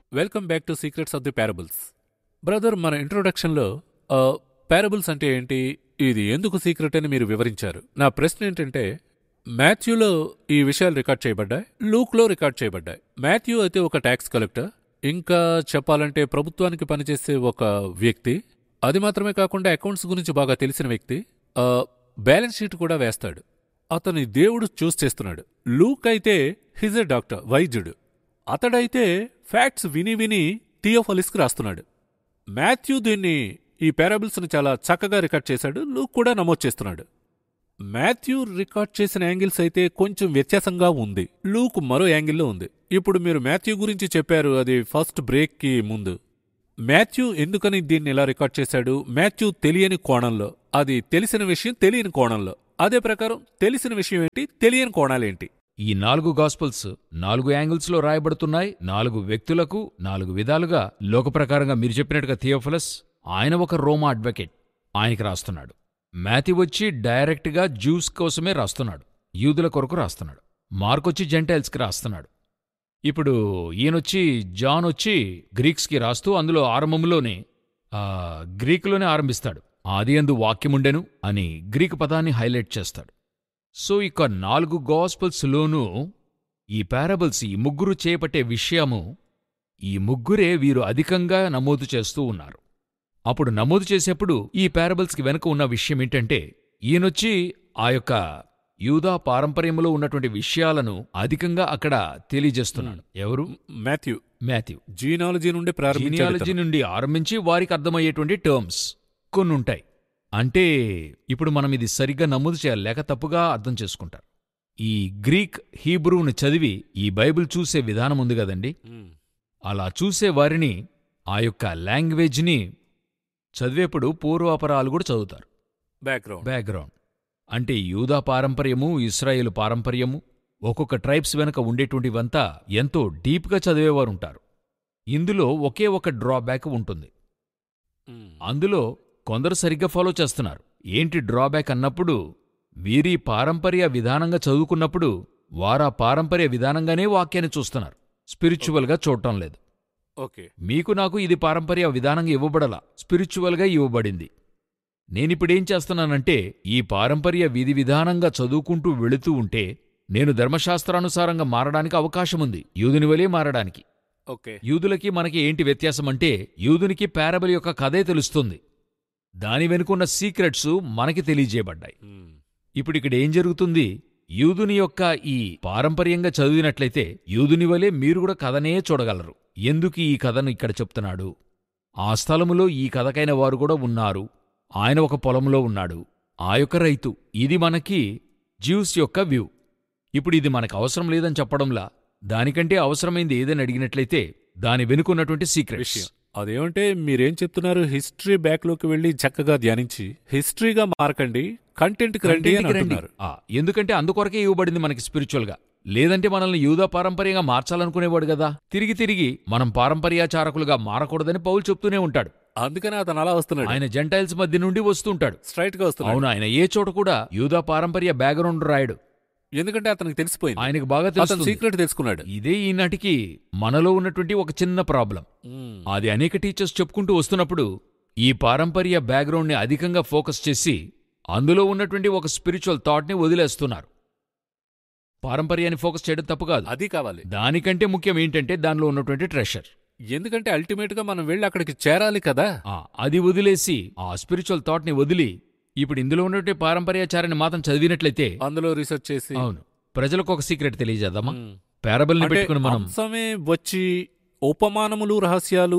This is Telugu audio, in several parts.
Welcome back to secrets of the parables. Brother, మన ఇంట్రొడక్షన్లో పారబుల్స్ అంటే ఏంటి, ఇది ఎందుకు సీక్రెట్ అని మీరు వివరించారు. నా ప్రశ్న ఏంటంటే, మాథ్యూలో ఈ విషయాలు రికార్డ్ చేయబడ్డాయి, లూక్లో రికార్డ్ చేయబడ్డాయి. మాథ్యూ అయితే ఒక ట్యాక్స్ కలెక్టర్, ఇంకా చెప్పాలంటే ప్రభుత్వానికి పనిచేసే ఒక వ్యక్తి. అది మాత్రమే కాకుండా అకౌంట్స్ గురించి బాగా తెలిసిన వ్యక్తి. బ్యాలెన్స్ షీట్ కూడా వేస్తాడు. అతని దేవుడు చూస్ చేస్తున్నాడు. లూక్ అయితే హిజ్ ఎ డాక్టర్, వైద్యుడు. అతడైతే ఫ్యాక్ట్స్ విని విని థియోఫలిస్కి రాస్తున్నాడు. మాథ్యూ ఈ పారాబుల్స్ని చాలా చక్కగా రికార్డ్ చేశాడు. లూక్ కూడా నమోదు చేస్తున్నాడు. మాథ్యూ రికార్డ్ చేసిన యాంగిల్స్ అయితే కొంచెం వ్యత్యాసంగా ఉంది, లూక్ మరో యాంగిల్లో ఉంది. ఇప్పుడు మీరు మాథ్యూ గురించి చెప్పారు, అది ఫస్ట్ బ్రేక్కి ముందు. మాథ్యూ ఎందుకని దీన్ని ఇలా రికార్డ్ చేశాడు? మాథ్యూ తెలియని కోణంలో, అది తెలిసిన విషయం తెలియని కోణంలో. అదే ప్రకారం తెలిసిన విషయం ఏంటి, తెలియని కోణాలేంటి? ఈ 4 గాస్పల్స్ 4 యాంగిల్స్లో రాయబడుతున్నాయి. 4 వ్యక్తులకు 4 విధాలుగా. లోకప్రకారంగా మీరు చెప్పినట్టుగా థియోఫిలస్ ఆయన ఒక రోమా అడ్వకేట్, ఆయనకి రాస్తున్నాడు. మాథ్యూ వచ్చి డైరెక్ట్గా జ్యూస్ కోసమే రాస్తున్నాడు, యూదుల కొరకు రాస్తున్నాడు. మార్కొచ్చి జెంటైల్స్కి రాస్తున్నాడు. ఇప్పుడు ఈయనొచ్చి జాన్ వచ్చి గ్రీక్స్కి రాస్తూ అందులో ఆరంభంలోనే గ్రీకులోనే ఆరంభిస్తాడు. ఆదియందు వాక్యముండెను అని గ్రీకు పదాన్ని హైలైట్ చేస్తాడు. సో ఇక 4 గాస్పల్స్లోనూ ఈ పారబుల్స్, ఈ ముగ్గురు చేపట్టే విషయము, ఈ ముగ్గురే వీరు అధికంగా నమోదు చేస్తూ ఉన్నారు. అప్పుడు నమోదు చేసేప్పుడు ఈ పారబుల్స్కి వెనుక ఉన్న విషయం ఏంటంటే, ఈయనొచ్చి ఆ యొక్క యూదా పారంపర్యంలో ఉన్నటువంటి విషయాలను అధికంగా అక్కడ తెలియజేస్తున్నాడు. ఎవరు? మాథ్యూ. జీనాలజీ నుండి ఆరంభించి వారికి అర్థమయ్యేటువంటి టర్మ్స్ కొన్నుంటాయి. అంటే ఇప్పుడు మనం ఇది సరిగ్గా నమోదు చేయాలి, లేక తప్పుగా అర్థం చేసుకుంటారు. ఈ గ్రీక్, హీబ్రూను చదివి ఈ బైబిల్ చూసే విధానం ఉంది కదండి, అలా చూసే వారిని ఆ యొక్క లాంగ్వేజ్ని చదివేప్పుడు పూర్వాపరాలు కూడా చదువుతారు. బ్యాక్గ్రౌండ్ అంటే యూదా పారంపర్యము, ఇశ్రాయేలు పారంపర్యము, ఒక్కొక్క ట్రైబ్స్ వెనక ఉండేటువంటివంతా ఎంతో డీప్గా చదివేవారుంటారు. ఇందులో ఒకే ఒక డ్రాబ్యాక్ ఉంటుంది. అందులో కొందరు సరిగ్గా ఫాలో చేస్తున్నారు. ఏంటి డ్రాబ్యాక్ అన్నప్పుడు, వీరి పారంపర్య విధానంగా చదువుకున్నప్పుడు వారా పారంపర్య విధానంగానే వాక్యాన్ని చూస్తున్నారు, స్పిరిచువల్గా చూడటం లేదు. మీకు నాకు ఇది పారంపర్య విధానంగా ఇవ్వబడలా, స్పిరిచువల్గా ఇవ్వబడింది. నేనిప్పుడేం చేస్తున్నానంటే, ఈ పారంపర్య విధి విధానంగా చదువుకుంటూ వెళుతూ ఉంటే నేను ధర్మశాస్త్రానుసారంగా మారడానికి అవకాశముంది, యూదునివలే మారడానికి. యూదులకి మనకి ఏంటి వ్యత్యాసమంటే, యూదునికి పారబుల్ యొక్క కథే తెలుస్తుంది, దాని వెనుకున్న సీక్రెట్స్ మనకి తెలియజేయబడ్డాయి. ఇప్పుడిక్కడ ఏం జరుగుతుంది, యూదుని యొక్క ఈ పారంపర్యంగా చదివినట్లయితే యూదునివలే మీరు కూడా కథనే చూడగలరు. ఎందుకు ఈ కథను ఇక్కడ చెప్తున్నాడు? ఆ స్థలములో ఈ కథకైన వారు కూడా ఉన్నారు. ఆయన ఒక పొలంలో ఉన్నాడు, ఆ యొక్క రైతు. ఇది మనకి జ్యూస్ యొక్క వ్యూ. ఇప్పుడు ఇది మనకు అవసరం లేదని చెప్పడంలా, దానికంటే అవసరమైంది ఏదని అడిగినట్లయితే దాని వెనుకున్నటువంటి సీక్రెట్ విషయం అదేమంటే, మీరేం చెప్తున్నారు? హిస్టరీ బ్యాక్లోకి వెళ్ళి చక్కగా ధ్యానించి హిస్టరీగా మారకండి, కంటెంట్కి రండి అని అంటున్నారు. ఎందుకంటే అందుకొరకే ఇవ్వబడింది మనకి స్పిరిచువల్గా. లేదంటే మనల్ని యూదా పారంపర్యంగా మార్చాలనుకునేవాడు కదా. తిరిగి మనం పారంపర్యాచారకులుగా మారకూడదని పౌలు చెప్తూనే ఉంటాడు. అందుకనే అతను అలా వస్తున్నాడు. ఆయన జెంటైల్స్ మధ్య నుండి వస్తుంటాడు, స్ట్రైట్ గా వస్తున్నాడు. అవును, ఆయన ఏ చోట కూడా యూదా పారంపర్య బ్యాక్గ్రౌండ్ రాయడు. ఎందుకంటే అతనికి తెలిసిపోయింది, ఆయనకు బాగా తెలుసు, సీక్రెట్ తెలుసుకున్నాడు. ఇదే ఈనాటికి మనలో ఉన్నటువంటి ఒక చిన్న ప్రాబ్లం. అది అనేక టీచర్స్ చెప్పుకుంటూ వస్తున్నప్పుడు ఈ పారంపర్య బ్యాక్గ్రౌండ్ని అధికంగా ఫోకస్ చేసి అందులో ఉన్నటువంటి ఒక స్పిరిచువల్ థాట్ని వదిలేస్తున్నారు. పారంపర్యాన్ని ఫోకస్ చేయడం తప్పు కాదు, అది కావాలి. దానికంటే ముఖ్యం ఏంటంటే దానిలో ఉన్నటువంటి ట్రెషర్. ఎందుకంటే అల్టిమేట్ గా మనం వెళ్ళి అక్కడికి చేరాలి కదా. అది వదిలేసి ఆ స్పిరిచువల్ థాట్ ని వదిలి ఇప్పుడు ఇందులో ఉన్నటువంటి పారంపర్యాచారాన్ని మాత్రం చదివినట్లయితే, అందులో రీసెర్చ్ చేసి, అవును, ప్రజలకు ఒక సీక్రెట్ తెలియజేద్దామా? పారబుల్ ని పెట్టుకుని మనం వచ్చి ఉపమానములు, రహస్యాలు.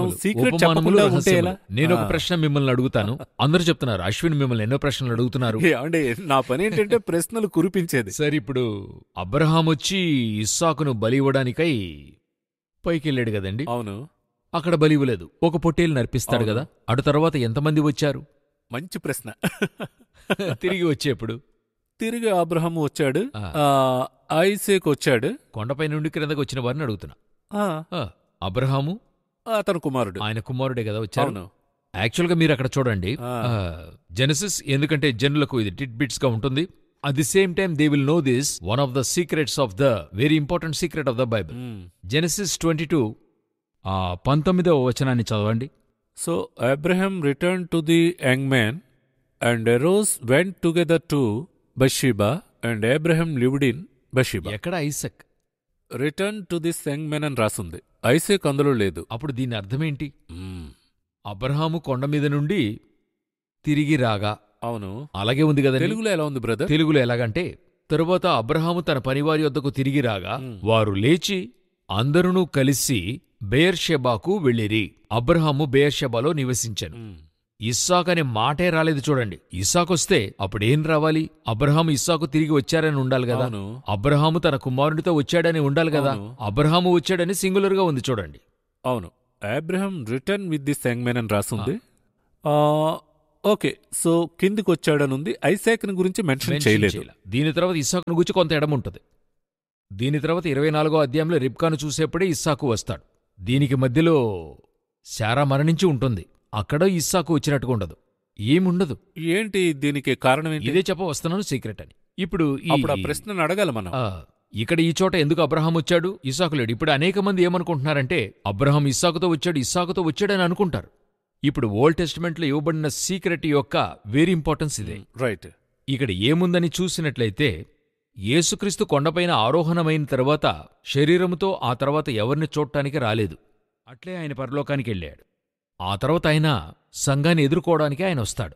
నేను ఒక ప్రశ్న మిమ్మల్ని అడుగుతాను, అందరూ చెప్తున్నారు. అశ్విన్ మిమ్మల్ని ఎన్నో ప్రశ్నలు అడుగుతున్నారు. అంటే నా పని ఏంటంటే ప్రశ్నలు కురిపించేది. సరే, ఇప్పుడు అబ్రహాం వచ్చి ఇస్సాకును బలి ఇవ్వడానికై పైకెళ్ళాడు కదండి. అవును. అక్కడ బలి ఇవ్వలేదు, ఒక పొట్టేలు నర్పిస్తాడు కదా. అటు తర్వాత ఎంతమంది వచ్చారు? మంచి ప్రశ్న. తిరిగి వచ్చేప్పుడు తిరిగి అబ్రహాం వచ్చాడు, ఐసేక్ వచ్చాడు. కొండపై నుండి క్రిందకు వచ్చిన వారిని అడుగుతున్నా. అబ్రహాము అతను కుమారుడు, ఆయన కుమారుడే కదా వచ్చారు. యాక్చువల్గా మీరు అక్కడ చూడండి, జెనసిస్, ఎందుకంటే జనులకు ఇది టిట్ బిట్స్ గా ఉంటుంది. At the same time, they will know this, one of the secrets of the, very important secret of the Bible. Genesis 22, 19వ వచనాన్ని చదవండి. So Abraham returned to the young man, and arose, went together to Beersheba, and Abraham lived in Beersheba. ఎక్కడ Isaac? Return to this young men అని రాసుంది. ఐసేక్ అందులో లేదు. అప్పుడు దీని అర్థమేంటి? అబ్రహాము కొండ మీద నుండి తిరిగి రాగా. అవును, అలాగే ఉంది కదా. తెలుగులో ఎలా ఉంది బ్రదర్? తెలుగులో ఎలాగంటే, తరువాత అబ్రహాము తన పనివారి వద్దకు తిరిగి రాగా వారు లేచి అందరునూ కలిసి బెయర్షెబాకు వెళ్ళిరి. అబ్రహాము బెయర్షెబాలో నివసించాను. ఇస్సాకు అనే మాటే రాలేదు చూడండి. ఇస్సాకొస్తే అప్పుడేం రావాలి? అబ్రహాము ఇస్సాకు తిరిగి వచ్చారని ఉండాలి కదా. అబ్రహాము తన కుమారుడితో వచ్చాడని ఉండాలి కదా. అబ్రహాము వచ్చాడని సింగులర్ గా ఉంది చూడండి. అవును, Abraham return with this young men అని రాసుంది. ఓకే, సో కిందికి వచ్చాడనుంది. ఐసాక్ని గురించి మెన్షన్ చేయలేదు. దీని తర్వాత ఇస్సాకును గురించి కొంత ఎడం ఉంటుంది. దీని తర్వాత 24వ అధ్యాయంలో రిబ్కాను చూసేప్పుడే ఇస్సాకు వస్తాడు. దీనికి మధ్యలో శారా మరణించి ఉంటుంది. అక్కడ ఇస్సాకు వచ్చినట్టుగా ఉండదు, ఏముండదు. ఏంటి దీనికి కారణం? ఇదే వస్తున్నాను సీక్రెట్ అని. ఇప్పుడు అప్పుడు ఆ ప్రశ్నను అడగాలి మనం. ఇక్కడ ఈ చోట ఎందుకు అబ్రహాం వచ్చాడు, ఇస్సాకు లేడు? ఇప్పుడు అనేక మంది ఏమనుకుంటున్నారంటే అబ్రహాం ఇస్సాకుతో వచ్చాడని అనుకుంటారు. ఇప్పుడు ఓల్డ్ టెస్టిమెంట్లో ఇవ్వబడిన సీక్రెట్ యొక్క వెరీ ఇంపార్టెన్స్ ఇదే. రైట్. ఇక్కడ ఏముందని చూసినట్లయితే, యేసుక్రీస్తు కొండపైన ఆరోహణమైన తర్వాత శరీరముతో ఆ తర్వాత ఎవరిని చూడటానికి రాలేదు. అట్లే ఆయన పరలోకానికి వెళ్ళాడు. ఆ తర్వాత ఆయన సంఘాన్ని ఎదుర్కోవడానికి ఆయన వస్తాడు.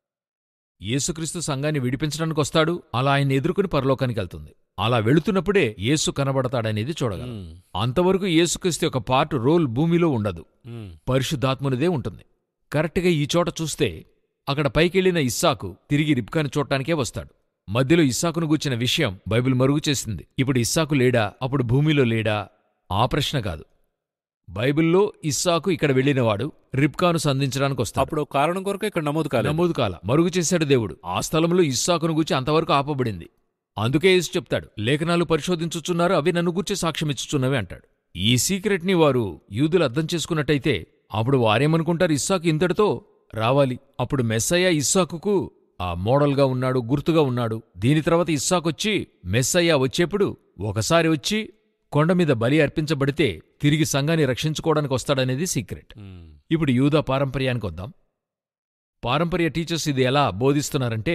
యేసుక్రీస్తు సంఘాన్ని విడిపించడానికి వస్తాడు. అలా ఆయన ఎదుర్కొని పరలోకానికి వెళ్తుంది. అలా వెళుతున్నప్పుడే యేసు కనబడతాడనేది చూడగలం. అంతవరకు యేసుక్రీస్తు యొక్క పార్ట్ రోల్ భూమిలో ఉండదు, పరిశుద్ధాత్మునిదే ఉంటుంది. కరెక్ట్గా ఈ చోట చూస్తే అక్కడ పైకెళ్లిన ఇస్సాకు తిరిగి రిబ్కాను చూడటానికే వస్తాడు. మధ్యలో ఇస్సాకును గూర్చిన విషయం బైబిల్ మరుగు చేసింది. ఇప్పుడు ఇస్సాకు లేడా, అప్పుడు భూమిలో లేడా? ఆ ప్రశ్న కాదు. బైబిల్లో ఇస్సాకు ఇక్కడ వెళ్ళినవాడు రిబ్కాను సంధించడానికి వస్తాడు. అప్పుడు కారణం కొరకు ఇక్కడ నమోదు కాల మరుగు చేశాడు దేవుడు. ఆ స్థలంలో ఇస్సాకును గూర్చి అంతవరకు ఆపబడింది. అందుకే యేసు చెప్తాడు, లేఖనాలు పరిశోధించుచున్నారు, అవి నన్ను గూర్చి సాక్ష్యమిచ్చుచున్నవే అంటాడు. ఈ సీక్రెట్ని వారు యూదులు అర్థం చేసుకున్నట్టయితే అప్పుడు వారేమనుకుంటారు, ఇస్సాకు ఇంతటితో రావాలి. అప్పుడు మెస్సయ్య ఇస్సాకుకు ఆ మోడల్గా ఉన్నాడు, గుర్తుగా ఉన్నాడు. దీని తర్వాత ఇస్సాకొచ్చి మెస్సయ్య వచ్చేప్పుడు ఒకసారి వచ్చి కొండ మీద బలి అర్పించబడితే తిరిగి సంఘాన్ని రక్షించుకోవడానికి వస్తాడనేది సీక్రెట్. ఇప్పుడు యూదా పారంపర్యానికి వద్దాం. పారంపర్య టీచర్స్ ఇది ఎలా బోధిస్తున్నారంటే,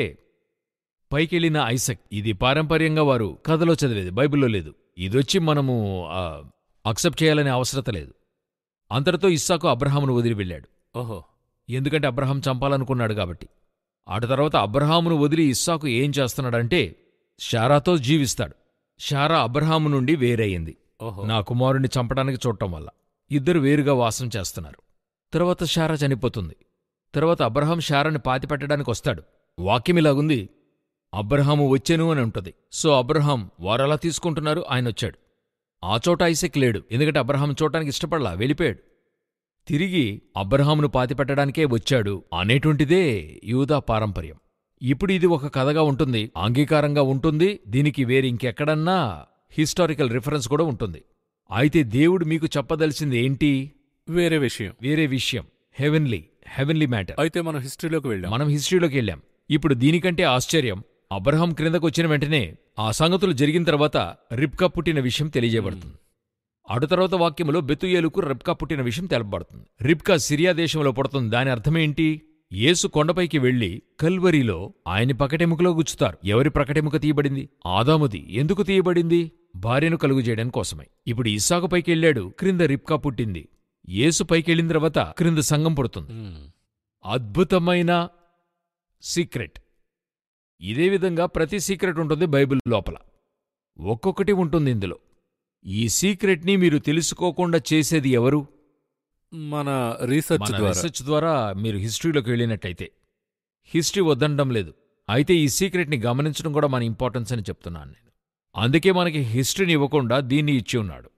పైకెళ్లిన ఐసక్, ఇది పారంపర్యంగా వారు కథలో చదివేది, బైబిల్లో లేదు. ఇదొచ్చి మనము అక్సెప్ట్ చేయాలనే అవసరత లేదు. అంతటితో ఇస్సాకు అబ్రహామును వదిలి వెళ్ళాడు. ఓహో, ఎందుకంటే అబ్రహాం చంపాలనుకున్నాడు కాబట్టి. అటు తర్వాత అబ్రహామును వదిలి ఇస్సాకు ఏం చేస్తున్నాడంటే శారాతో జీవిస్తాడు. శారా అబ్రహాము నుండి వేరయ్యింది. నా కుమారుణ్ణి చంపడానికి చూడటం వల్ల ఇద్దరు వేరుగా వాసం చేస్తున్నారు. తర్వాత శారా చనిపోతుంది. తర్వాత అబ్రహాం శారాని పాతిపెట్టడానికి వస్తాడు. వాక్యమిలాగుంది, అబ్రహాము వచ్చెను అని ఉంటుంది. సో అబ్రహాం వారలా తీసుకుంటున్నారు, ఆయన వచ్చాడు. ఆ చోట ఐసెక్ లేడు, ఎందుకంటే అబ్రహాం చూడటానికి ఇష్టపడలా, వెళ్ళిపోయాడు. తిరిగి అబ్రహామును పాతిపెట్టడానికే వచ్చాడు అనేటువంటిదే యూదా పారంపర్యం. ఇప్పుడు ఇది ఒక కథగా ఉంటుంది, అంగీకారంగా ఉంటుంది. దీనికి వేరే ఇంకెక్కడన్నా హిస్టారికల్ రిఫరెన్స్ కూడా ఉంటుంది. అయితే దేవుడు మీకు చెప్పదలిసింది ఏంటి? వేరే విషయం, హెవెన్లీ మ్యాటర్. అయితే మనం హిస్టరీలోకి వెళ్ళాం. ఇప్పుడు దీనికంటే ఆశ్చర్యం, అబ్రహాం క్రిందకు వచ్చిన వెంటనే ఆ సంగతులు జరిగిన తర్వాత రిబ్కా పుట్టిన విషయం తెలియజేయబడుతుంది. అటు తర్వాత వాక్యములో బెతుయేలుకు రిబ్కా పుట్టిన విషయం తెలపబడుతుంది. రిబ్కా సిరియా దేశంలో పుడుతుంది. దాని అర్థమేంటి? యేసు కొండపైకి వెళ్లి కల్వరిలో ఆయన్ని పకటెముకలో గుచ్చుతారు. ఎవరి ప్రకటెముక తీయబడింది? ఆదాముది. ఎందుకు తీయబడింది? భార్యను కలుగుజేయడం కోసమై. ఇప్పుడు ఇస్సాకు పైకి వెళ్ళాడు, క్రింద రిబ్కా పుట్టింది. యేసు పైకెళ్ళిన తర్వాత క్రింద సంఘం పుడుతుంది. అద్భుతమైన సీక్రెట్. ఇదే విధంగా ప్రతి సీక్రెట్ ఉంటుంది బైబిల్ లోపల, ఒక్కొక్కటి ఉంటుంది ఇందులో. ఈ సీక్రెట్ని మీరు తెలుసుకోకుండా చేసేది ఎవరు? మన రీసెర్చ్ ద్వారా మీరు హిస్టరీలోకి వెళ్ళినట్టయితే. హిస్టరీ వద్దనడం లేదు, అయితే ఈ సీక్రెట్ని గమనించడం కూడా మన ఇంపార్టెన్స్ అని చెప్తున్నాను నేను. అందుకే మనకి హిస్టరీని ఇవ్వకుండా దీన్ని ఇచ్చి ఉన్నాడు.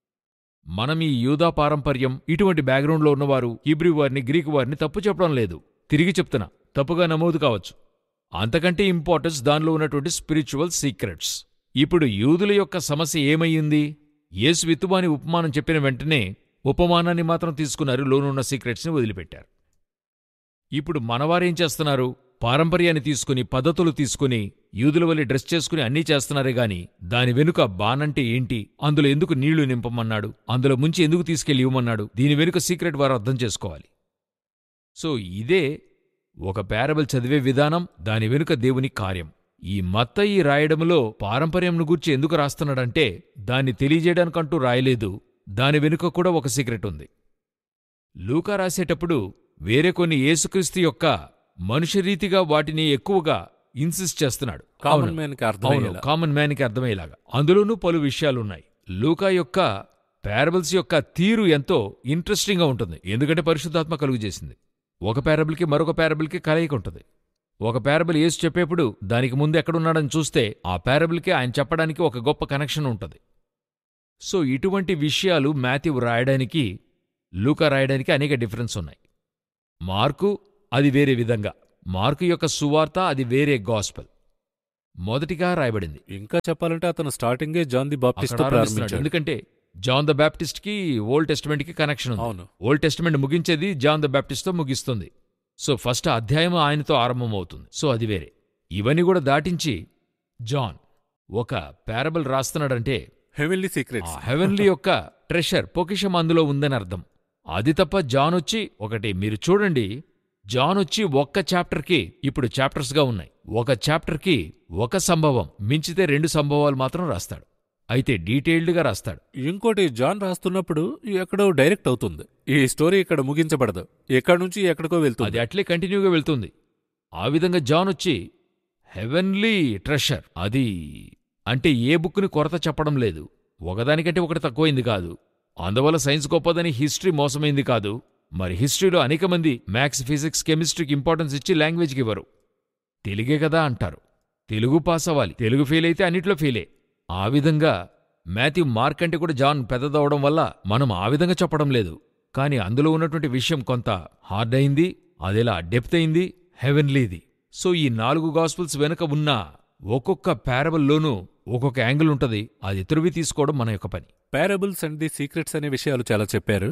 మనం ఈ యూదా పారంపర్యం, ఇటువంటి బ్యాక్గ్రౌండ్లో ఉన్నవారు హీబ్రూ వారిని, గ్రీకు వారిని తప్పు చెప్పడం లేదు. తిరిగి చెప్తున్నా, తప్పుగా నమోదు కావచ్చు. అంతకంటే ఇంపార్టెన్స్ దానిలో ఉన్నటువంటి స్పిరిచువల్ సీక్రెట్స్. ఇప్పుడు యూదుల యొక్క సమస్య ఏమయ్యింది? యేసు విత్తువాని ఉపమానం చెప్పిన వెంటనే ఉపమానాన్ని మాత్రం తీసుకున్నారు, లోనున్న సీక్రెట్స్ని వదిలిపెట్టారు. ఇప్పుడు మనవారేం చేస్తున్నారు? పారంపర్యాన్ని తీసుకుని, పద్ధతులు తీసుకుని యూదుల వలె డ్రెస్ చేసుకుని అన్నీ చేస్తున్నారే గాని దాని వెనుక బానంటే ఏంటి, అందులో ఎందుకు నీళ్లు నింపమన్నాడు, అందులో ముంచి ఎందుకు తీసుకెళ్లి ఇవ్వమన్నాడు, దీని వెనుక సీక్రెట్ వారు అర్థం చేసుకోవాలి. సో ఇదే ఒక పారబుల్ చదివే విధానం, దాని వెనుక దేవుని కార్యం. ఈ మత్తయి రాయడంలో పారంపర్యంను గూర్చి ఎందుకు రాస్తున్నాడంటే దాన్ని తెలియజేయడానికంటూ రాయలేదు, దాని వెనుక కూడా ఒక సీక్రెట్ ఉంది. లూకా రాసేటప్పుడు వేరే కొన్ని యేసుక్రీస్తు యొక్క మనుష్యరీతిగా వాటిని ఎక్కువగా ఇన్సిస్ట్ చేస్తున్నాడు. కామన్ మ్యాన్కి అవును, కామన్ మ్యాన్కి అర్థమయ్యేలాగా. అందులోనూ పలు విషయాలున్నాయి. లూకా యొక్క పారబుల్స్ యొక్క తీరు ఎంతో ఇంట్రెస్టింగ్గా ఉంటుంది, ఎందుకంటే పరిశుద్ధాత్మ కలుగు చేసింది. ఒక పారబుల్కి మరొక పారబుల్కి కలయిక ఉంటుంది. ఒక పారబుల్ యేసు చెప్పేప్పుడు దానికి ముందు ఎక్కడున్నాడని చూస్తే ఆ పారబుల్కి ఆయన చెప్పడానికి ఒక గొప్ప కనెక్షన్ ఉంటుంది. సో ఇటువంటి విషయాలు మాథ్యూ రాయడానికి, లూకా రాయడానికి అనేక డిఫరెన్స్ ఉన్నాయి. మార్కు అది వేరే విధంగా, మార్కు యొక్క సువార్త అది వేరే గాస్పెల్ మొదటిగా రాయబడింది. ఇంకా చెప్పాలంటే అతను స్టార్టింగే జాన్ ది బాప్టిస్ట్ ప్రారంభించాడు. ఎందుకంటే జాన్ ద బ్యాప్టిస్ట్కి ఓల్డ్ టెస్టమెంట్కి కనెక్షన్ ఉంది. అవును, old testament ముగించేది John the బ్యాప్టిస్ట్తో ముగిస్తుంది. So first అధ్యాయం ఆయనతో ఆరంభమవుతుంది. సో అది వేరే. ఇవన్నీ కూడా దాటించి జాన్ ఒక పారబుల్ రాస్తున్నాడంటే హెవెన్లీ సీక్రెట్స్, హెవెన్లీ యొక్క ట్రెషర్, పొకిషం అందులో ఉందని అర్థం. అది తప్ప జాన్ వచ్చి ఒకటి మీరు చూడండి, జాన్ వచ్చి ఒక్క చాప్టర్కి, ఇప్పుడు చాప్టర్స్గా ఉన్నాయి, ఒక చాప్టర్కి ఒక సంభవం, మించితే 2 సంభవాలు మాత్రం రాస్తాడు. అయితే డీటెయిల్డ్గా రాస్తాడు. ఇంకోటి, జాన్ రాస్తున్నప్పుడు ఎక్కడో డైరెక్ట్ అవుతుంది, ఈ స్టోరీ ఇక్కడ ముగించబడదు, ఎక్కడి నుంచి ఎక్కడికో వెళ్తుంది, అది అట్లే కంటిన్యూగా వెళ్తుంది. ఆ విధంగా జాన్ వచ్చి హెవెన్లీ ట్రెషర్, అది అంటే ఏ బుక్ని కొరత చెప్పడం లేదు, ఒకదానికంటే ఒకటి తక్కువైంది కాదు. అందువల్ల సైన్స్ గొప్పదని హిస్టరీ మోసమైంది కాదు. మరి హిస్టరీలో అనేక మంది మ్యాథ్స్, ఫిజిక్స్, కెమిస్ట్రీకి ఇంపార్టెన్స్ ఇచ్చి లాంగ్వేజ్కి ఇవ్వరు. తెలుగే కదా అంటారు, తెలుగు పాస్ అవ్వాలి, తెలుగు ఫెయిల్ అయితే అన్నిట్లో ఫెయిలే. ఆ విధంగా మాథ్యూ, మార్క్ అంటే కూడా జాన్ పెద్దదవడం వల్ల మనం ఆ విధంగా చెప్పడం లేదు. కాని అందులో ఉన్నటువంటి విషయం కొంత హార్డ్ అయింది, అదెలా డెప్త్ అయింది, హెవెన్లీది. సో ఈ 4 గాస్పుల్స్ వెనుక ఉన్న ఒక్కొక్క పారబుల్లోనూ ఒక్కొక్క యాంగిల్ ఉంటుంది, అది తురివి తీసుకోవడం మన యొక్క పని. పారబుల్స్ అండ్ ది సీక్రెట్స్ అనే విషయాలు చాలా చెప్పారు.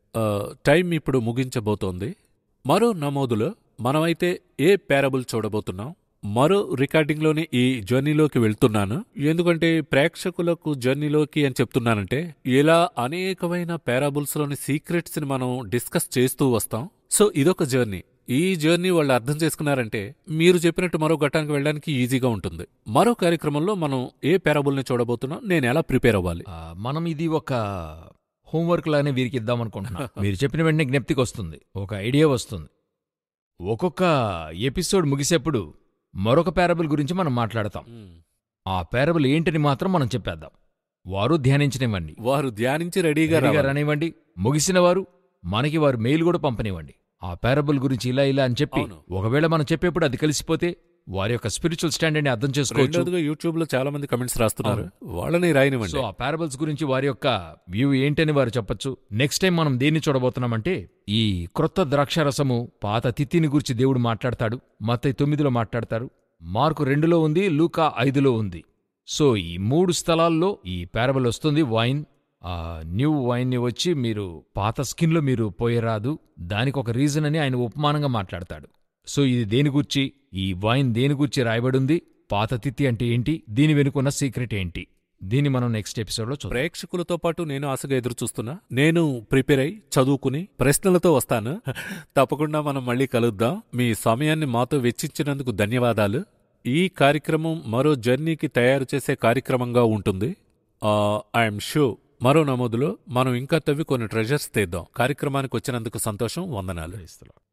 టైం ఇప్పుడు ముగించబోతోంది. మరో నమోదులో మనమైతే ఏ పారబుల్ చూడబోతున్నాం, మరో రికార్డింగ్లోనే ఈ జర్నీలోకి వెళ్తున్నాను. ఎందుకంటే ప్రేక్షకులకు జర్నీలోకి అని చెప్తున్నానంటే, ఇలా అనేకమైన పారాబుల్స్లోని సీక్రెట్స్ని మనం డిస్కస్ చేస్తూ వస్తాం. సో ఇదొక జర్నీ. ఈ జర్నీ వాళ్ళు అర్థం చేసుకున్నారంటే మీరు చెప్పినట్టు మరో ఘట్టానికి వెళ్ళడానికి ఈజీగా ఉంటుంది. మరో కార్యక్రమంలో మనం ఏ పారాబుల్ని చూడబోతున్నాం, నేను ఎలా ప్రిపేర్ అవ్వాలి, మనం ఇది ఒక హోంవర్క్ లానే వీరికి ఇద్దామనుకుంటున్నాం. మీరు చెప్పిన వెంటనే జ్ఞప్తికి వస్తుంది, ఒక ఐడియా వస్తుంది. ఒక్కొక్క ఎపిసోడ్ ముగిసేప్పుడు మరొక పారబుల్ గురించి మనం మాట్లాడతాం. ఆ పారబుల్ ఏంటని మాత్రం మనం చెప్పేద్దాం. వారు ధ్యానించనివ్వండి, వారు ధ్యానించి రెడీగా రానివ్వండి. ముగిసిన వారు మనకి వారు మెయిల్ కూడా పంపనివ్వండి, ఆ పారబుల్ గురించి ఇలా ఇలా అని చెప్పి. ఒకవేళ మనం చెప్పేప్పుడు అది కలిసిపోతే వారి యొక్క స్పిరిచువల్ స్టాండర్డ్ని అర్థం చేసుకోవచ్చు. యూట్యూబ్ లో చాలా మంది కమెంట్స్ రాస్తున్నారు, వాళ్ళని రాయనివ్వండి. సో ఆ పారబుల్స్ గురించి వారి యొక్క వ్యూ ఏంటని వారు చెప్పొచ్చు. నెక్స్ట్ టైం మనం దేన్ని చూడబోతున్నామంటే, ఈ క్రొత్త ద్రాక్షారసము, పాత తిత్తిని గురించి దేవుడు మాట్లాడతాడు. మత్తయి 9లో మాట్లాడతారు, మార్కు 2లో ఉంది, లూకా 5లో ఉంది. సో ఈ 3 స్థలాల్లో ఈ పారబుల్ వస్తుంది. వైన్, న్యూ వైన్ని వచ్చి మీరు పాత స్కిన్లో మీరు పోయరాదు, దానికి ఒక రీజన్ అని ఆయన ఉపమానంగా మాట్లాడతాడు. సో ఇది దేనిగూర్చి, ఈ వైన్ దేనిగూర్చి రాయబడింది, పాత తిత్తి అంటే ఏంటి, దీని వెనుకున్న సీక్రెట్ ఏంటి, దీన్ని మనం నెక్స్ట్ ఎపిసోడ్లో చూద్దాం. ప్రేక్షకులతో పాటు నేను ఆశగా ఎదురుచూస్తున్నా. నేను ప్రిపేర్ అయి చదువుకుని ప్రశ్నలతో వస్తాను. తప్పకుండా మనం మళ్ళీ కలుద్దాం. మీ సమయాన్ని మాతో వెచ్చించినందుకు ధన్యవాదాలు. ఈ కార్యక్రమం మరో జర్నీకి తయారు చేసే కార్యక్రమంగా ఉంటుంది. ఐఎమ్ షూర్ మరో నమోదులో మనం ఇంకా తవ్వి కొన్ని ట్రెజర్స్ తీద్దాం. కార్యక్రమానికి వచ్చినందుకు సంతోషం. వందనాలు.